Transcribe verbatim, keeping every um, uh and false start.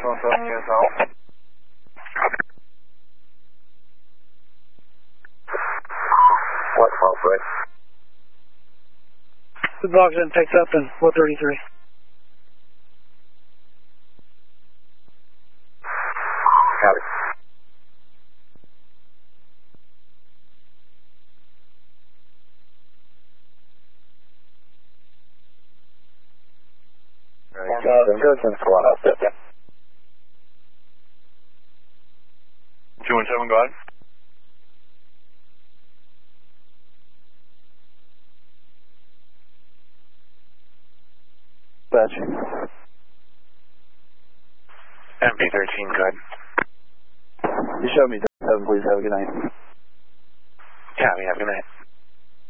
Two seven Q S L. What twelve, right? The box then picks up in four thirty-three. Copy. Alright, Uh, Citizen squad up there. two one seven, go ahead. Batch. M P thirteen, go ahead. You showed me seven, please. Have a good night. Yeah, we have a good night.